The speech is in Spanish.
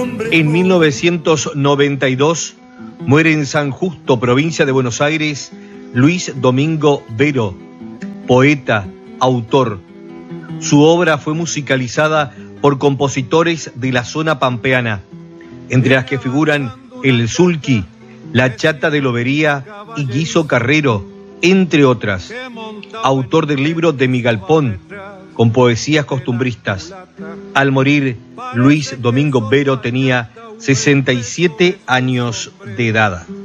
En 1992 muere en San Justo, provincia de Buenos Aires, Luis Domingo Vero, poeta, autor. Su obra fue musicalizada por compositores de la zona pampeana, entre las que figuran El Sulky, La Chata de Lobería y Guiso Carrero, entre otras. Autor del libro de Mi Galpón, con poesías costumbristas. Al morir, Luis Domingo Vero tenía 67 años de edad.